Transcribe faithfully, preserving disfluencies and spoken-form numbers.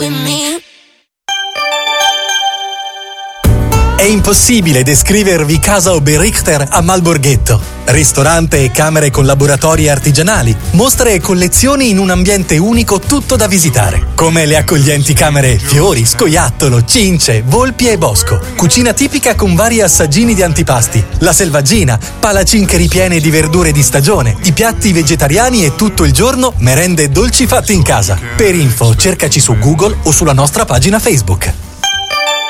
È impossibile descrivervi Casa Oberrichter a Malborghetto. Ristorante e camere con laboratori artigianali, mostre e collezioni in un ambiente unico, tutto da visitare. Come le accoglienti camere fiori, scoiattolo, cince, volpi e bosco. Cucina tipica con vari assaggini di antipasti. La selvaggina, palacinche ripiene di verdure di stagione, i piatti vegetariani e tutto il giorno merende e dolci fatti in casa. Per info cercaci su Google o sulla nostra pagina Facebook.